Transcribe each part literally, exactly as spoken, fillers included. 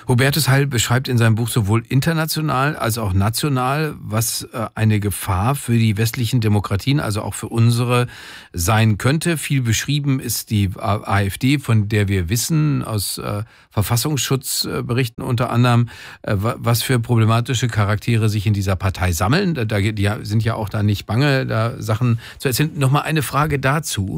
Hubertus Heil beschreibt in seinem Buch sowohl international als auch national, was eine Gefahr für die westlichen Demokratien, also auch für unsere, sein könnte. Viel beschrieben ist die AfD, von der wir wissen, aus äh, Verfassungsschutzberichten unter anderem, äh, was für problematische Charaktere sich in dieser Partei sammeln. Da, die sind ja auch da nicht bange, da Sachen zu erzählen. Nochmal eine Frage dazu,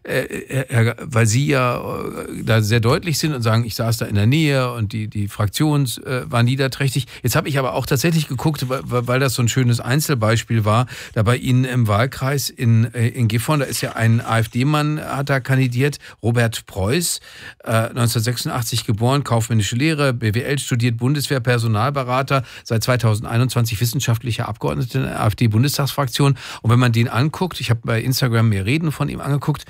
äh, Herr, weil Sie ja äh, da sehr deutlich sind und sagen, ich saß da in der Nähe und die, die Fraktion äh, war niederträchtig. Jetzt habe ich aber auch tatsächlich geguckt, weil, weil das so ein schönes Einzelbeispiel war, da bei Ihnen im Wahlkreis in, äh, in Gifhorn, da ist ja ein AfD-Mann, hat da kandidiert, Robert Preuß, äh, neunzehnhundertsechsundachtzig geboren, kaufmännische Lehre, B W L studiert, Bundeswehr, Personalberater, seit zweitausendeinundzwanzig wissenschaftlicher Abgeordneter in der AfD-Bundestagsfraktion. Und wenn man den anguckt, ich habe bei Instagram mir Reden von ihm angeguckt,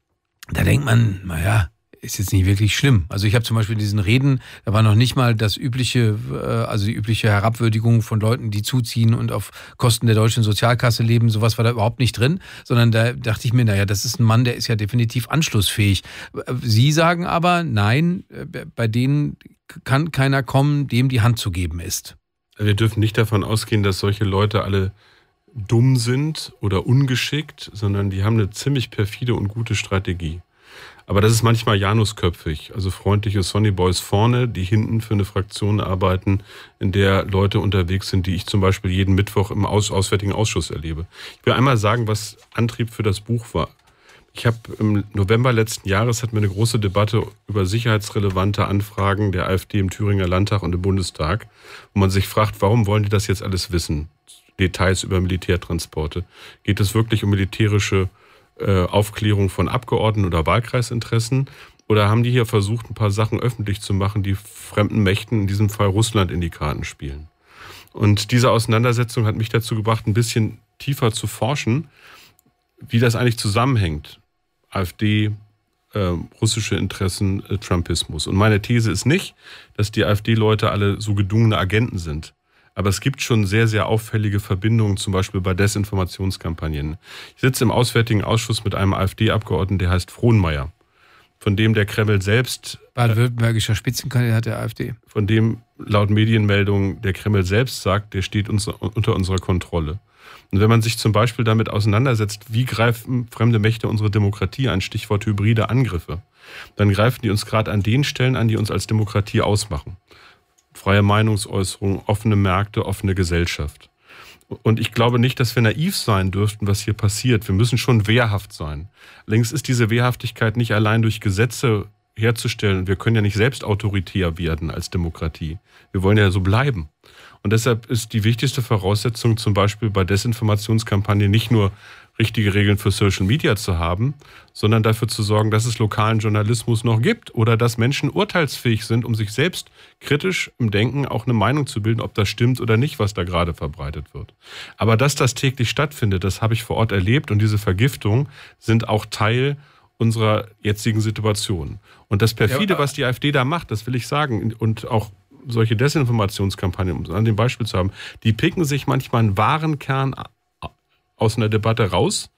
da denkt man, naja, ist jetzt nicht wirklich schlimm. Also ich habe zum Beispiel in diesen Reden, da war noch nicht mal das übliche, also die übliche Herabwürdigung von Leuten, die zuziehen und auf Kosten der deutschen Sozialkasse leben, sowas war da überhaupt nicht drin, sondern da dachte ich mir, naja, das ist ein Mann, der ist ja definitiv anschlussfähig. Sie sagen aber, nein, bei denen kann keiner kommen, dem die Hand zu geben ist. Wir dürfen nicht davon ausgehen, dass solche Leute alle dumm sind oder ungeschickt, sondern die haben eine ziemlich perfide und gute Strategie. Aber das ist manchmal janusköpfig, also freundliche Sonnyboys vorne, die hinten für eine Fraktion arbeiten, in der Leute unterwegs sind, die ich zum Beispiel jeden Mittwoch im Aus- Auswärtigen Ausschuss erlebe. Ich will einmal sagen, was Antrieb für das Buch war. Ich habe im November letzten Jahres hatten wir eine große Debatte über sicherheitsrelevante Anfragen der AfD im Thüringer Landtag und im Bundestag, wo man sich fragt, warum wollen die das jetzt alles wissen? Details über Militärtransporte. Geht es wirklich um militärische äh, Aufklärung von Abgeordneten oder Wahlkreisinteressen? Oder haben die hier versucht, ein paar Sachen öffentlich zu machen, die fremden Mächten, in diesem Fall Russland, in die Karten spielen? Und diese Auseinandersetzung hat mich dazu gebracht, ein bisschen tiefer zu forschen, wie das eigentlich zusammenhängt. AfD, äh, russische Interessen, äh, Trumpismus. Und meine These ist nicht, dass die AfD-Leute alle so gedungene Agenten sind. Aber es gibt schon sehr, sehr auffällige Verbindungen, zum Beispiel bei Desinformationskampagnen. Ich sitze im Auswärtigen Ausschuss mit einem AfD-Abgeordneten, der heißt Frohnmeier, von dem der Kreml selbst... Baden-Württembergischer Spitzenkandidat der AfD. Von dem laut Medienmeldungen der Kreml selbst sagt, der steht uns, unter unserer Kontrolle. Und wenn man sich zum Beispiel damit auseinandersetzt, wie greifen fremde Mächte unsere Demokratie an, Stichwort hybride Angriffe, dann greifen die uns gerade an den Stellen an, die uns als Demokratie ausmachen. Freie Meinungsäußerung, offene Märkte, offene Gesellschaft. Und ich glaube nicht, dass wir naiv sein dürften, was hier passiert. Wir müssen schon wehrhaft sein. Allerdings ist diese Wehrhaftigkeit nicht allein durch Gesetze herzustellen. Wir können ja nicht selbst autoritär werden als Demokratie. Wir wollen ja so bleiben. Und deshalb ist die wichtigste Voraussetzung zum Beispiel bei Desinformationskampagnen nicht nur richtige Regeln für Social Media zu haben, sondern dafür zu sorgen, dass es lokalen Journalismus noch gibt oder dass Menschen urteilsfähig sind, um sich selbst kritisch im Denken auch eine Meinung zu bilden, ob das stimmt oder nicht, was da gerade verbreitet wird. Aber dass das täglich stattfindet, das habe ich vor Ort erlebt und diese Vergiftungen sind auch Teil unserer jetzigen Situation. Und das Perfide, ja, was die AfD da macht, das will ich sagen, und auch solche Desinformationskampagnen, um an dem Beispiel zu haben, die picken sich manchmal einen wahren Kern aus einer Debatte raus,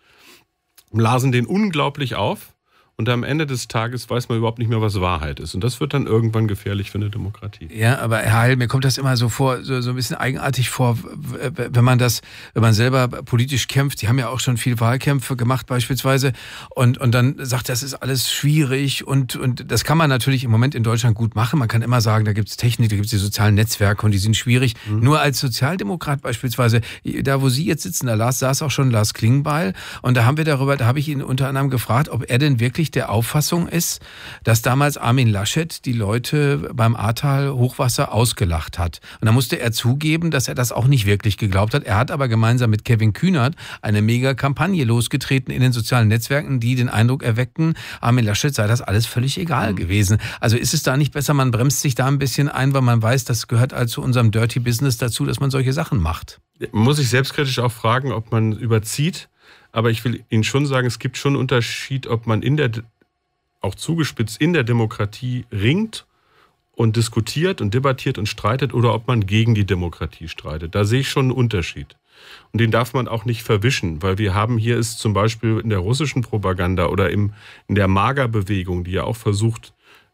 blasen den unglaublich auf und am Ende des Tages weiß man überhaupt nicht mehr, was Wahrheit ist. Und das wird dann irgendwann gefährlich für eine Demokratie. Ja, aber Herr Heil, mir kommt das immer so vor, so, so ein bisschen eigenartig vor, wenn man das, wenn man selber politisch kämpft. Die haben ja auch schon viel Wahlkämpfe gemacht beispielsweise und, und dann sagt, das ist alles schwierig und, und das kann man natürlich im Moment in Deutschland gut machen. Man kann immer sagen, da gibt es Technik, da gibt es die sozialen Netzwerke und die sind schwierig. Mhm. Nur als Sozialdemokrat beispielsweise, da wo Sie jetzt sitzen, da Lars, saß auch schon Lars Klingbeil und da haben wir darüber, da habe ich ihn unter anderem gefragt, ob er denn wirklich der Auffassung ist, dass damals Armin Laschet die Leute beim Ahrtal-Hochwasser ausgelacht hat. Und da musste er zugeben, dass er das auch nicht wirklich geglaubt hat. Er hat aber gemeinsam mit Kevin Kühnert eine mega Kampagne losgetreten in den sozialen Netzwerken, die den Eindruck erweckten, Armin Laschet sei das alles völlig egal mhm. gewesen. Also ist es da nicht besser, man bremst sich da ein bisschen ein, weil man weiß, das gehört also zu unserem Dirty Business dazu, dass man solche Sachen macht? Man muss sich selbstkritisch auch fragen, ob man überzieht. Aber ich will Ihnen schon sagen, es gibt schon einen Unterschied, ob man in der auch zugespitzt in der Demokratie ringt und diskutiert und debattiert und streitet oder ob man gegen die Demokratie streitet. Da sehe ich schon einen Unterschied. Und den darf man auch nicht verwischen, weil wir haben hier ist zum Beispiel in der russischen Propaganda oder im, in der Magerbewegung, die ja auch versucht,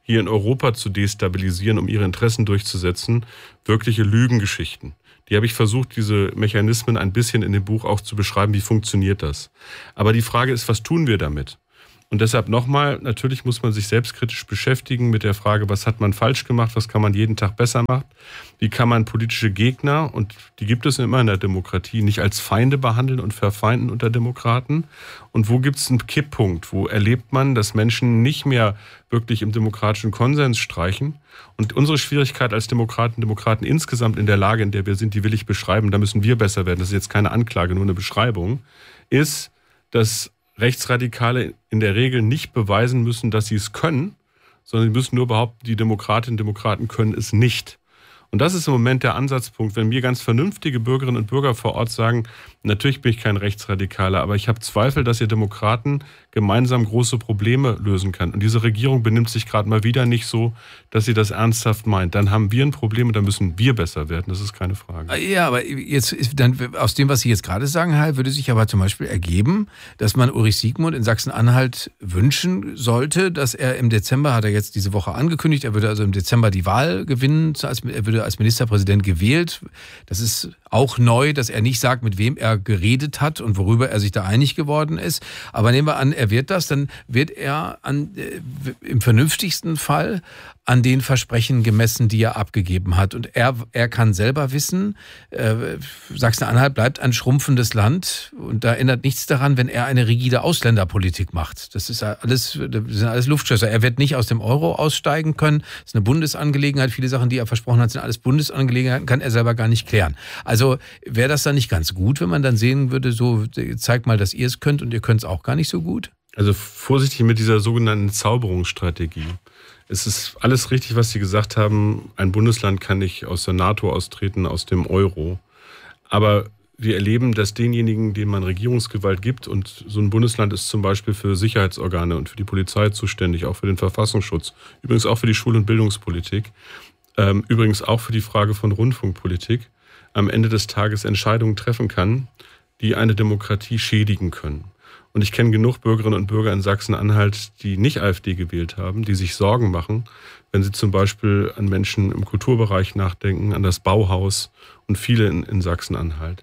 hier in Europa zu destabilisieren, um ihre Interessen durchzusetzen, wirkliche Lügengeschichten. Die habe ich versucht, diese Mechanismen ein bisschen in dem Buch auch zu beschreiben, wie funktioniert das. Aber die Frage ist, was tun wir damit? Und deshalb nochmal, natürlich muss man sich selbstkritisch beschäftigen mit der Frage, was hat man falsch gemacht, was kann man jeden Tag besser machen, wie kann man politische Gegner, und die gibt es immer in der Demokratie, nicht als Feinde behandeln und verfeinden unter Demokraten, und wo gibt es einen Kipppunkt, wo erlebt man, dass Menschen nicht mehr wirklich im demokratischen Konsens streichen. Und unsere Schwierigkeit als Demokraten, Demokraten insgesamt in der Lage, in der wir sind, die will ich beschreiben, da müssen wir besser werden, das ist jetzt keine Anklage, nur eine Beschreibung, ist, dass Rechtsradikale in der Regel nicht beweisen müssen, dass sie es können, sondern sie müssen nur behaupten, die Demokratinnen und Demokraten können es nicht. Und das ist im Moment der Ansatzpunkt, wenn mir ganz vernünftige Bürgerinnen und Bürger vor Ort sagen, natürlich bin ich kein Rechtsradikaler, aber ich habe Zweifel, dass ihr Demokraten gemeinsam große Probleme lösen kann. Und diese Regierung benimmt sich gerade mal wieder nicht so, dass sie das ernsthaft meint. Dann haben wir ein Problem und dann müssen wir besser werden. Das ist keine Frage. Ja, aber jetzt ist dann aus dem, was Sie jetzt gerade sagen, Heil, würde sich aber zum Beispiel ergeben, dass man Ulrich Siegmund in Sachsen-Anhalt wünschen sollte, dass er im Dezember, hat er jetzt diese Woche angekündigt, er würde also im Dezember die Wahl gewinnen, er würde als Ministerpräsident gewählt. Das ist auch neu, dass er nicht sagt, mit wem er geredet hat und worüber er sich da einig geworden ist. Aber nehmen wir an, er wird das, dann wird er an, äh, im vernünftigsten Fall an den Versprechen gemessen, die er abgegeben hat. Und er, er kann selber wissen, äh, Sachsen-Anhalt bleibt ein schrumpfendes Land und da ändert nichts daran, wenn er eine rigide Ausländerpolitik macht. Das ist alles, das sind alles Luftschlösser. Er wird nicht aus dem Euro aussteigen können. Das ist eine Bundesangelegenheit. Viele Sachen, die er versprochen hat, sind alles Bundesangelegenheiten, kann er selber gar nicht klären. Also wäre das dann nicht ganz gut, wenn man dann sehen würde, so zeigt mal, dass ihr es könnt und ihr könnt es auch gar nicht so gut? Also vorsichtig mit dieser sogenannten Zauberungsstrategie. Es ist alles richtig, was Sie gesagt haben. Ein Bundesland kann nicht aus der NATO austreten, aus dem Euro. Aber wir erleben, dass denjenigen, denen man Regierungsgewalt gibt, und so ein Bundesland ist zum Beispiel für Sicherheitsorgane und für die Polizei zuständig, auch für den Verfassungsschutz, übrigens auch für die Schul- und Bildungspolitik, ähm, übrigens auch für die Frage von Rundfunkpolitik, am Ende des Tages Entscheidungen treffen kann, die eine Demokratie schädigen können. Und ich kenne genug Bürgerinnen und Bürger in Sachsen-Anhalt, die nicht AfD gewählt haben, die sich Sorgen machen, wenn sie zum Beispiel an Menschen im Kulturbereich nachdenken, an das Bauhaus und viele in, in Sachsen-Anhalt.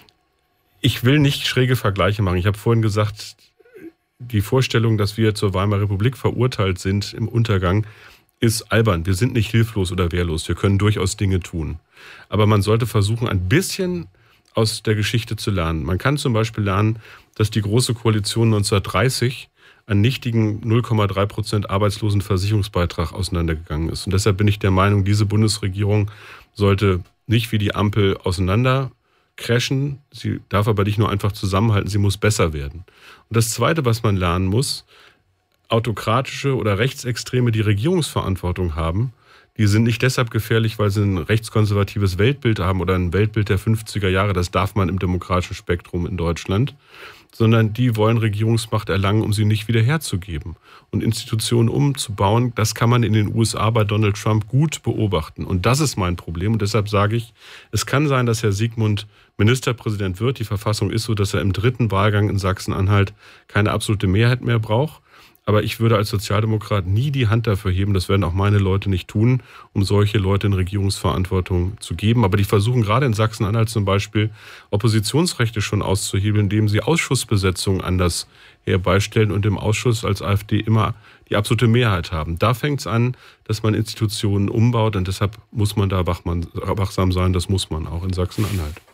Ich will nicht schräge Vergleiche machen. Ich habe vorhin gesagt, die Vorstellung, dass wir zur Weimarer Republik verurteilt sind im Untergang, ist albern. Wir sind nicht hilflos oder wehrlos. Wir können durchaus Dinge tun. Aber man sollte versuchen, ein bisschen aus der Geschichte zu lernen. Man kann zum Beispiel lernen, dass die Große Koalition neunzehnhundertdreißig einen nichtigen null Komma drei Prozent Arbeitslosenversicherungsbeitrag auseinandergegangen ist. Und deshalb bin ich der Meinung, diese Bundesregierung sollte nicht wie die Ampel auseinander crashen. Sie darf aber nicht nur einfach zusammenhalten, sie muss besser werden. Und das Zweite, was man lernen muss, autokratische oder Rechtsextreme, die Regierungsverantwortung haben, die sind nicht deshalb gefährlich, weil sie ein rechtskonservatives Weltbild haben oder ein Weltbild der fünfziger Jahre, das darf man im demokratischen Spektrum in Deutschland, sondern die wollen Regierungsmacht erlangen, um sie nicht wieder herzugeben. Und Institutionen umzubauen, das kann man in den U S A bei Donald Trump gut beobachten. Und das ist mein Problem. Und deshalb sage ich, es kann sein, dass Herr Siegmund Ministerpräsident wird. Die Verfassung ist so, dass er im dritten Wahlgang in Sachsen-Anhalt keine absolute Mehrheit mehr braucht. Aber ich würde als Sozialdemokrat nie die Hand dafür heben, das werden auch meine Leute nicht tun, um solche Leute in Regierungsverantwortung zu geben. Aber die versuchen gerade in Sachsen-Anhalt zum Beispiel Oppositionsrechte schon auszuhebeln, indem sie Ausschussbesetzungen anders herbeistellen und im Ausschuss als AfD immer die absolute Mehrheit haben. Da fängt es an, dass man Institutionen umbaut und deshalb muss man da wachsam sein, das muss man auch in Sachsen-Anhalt.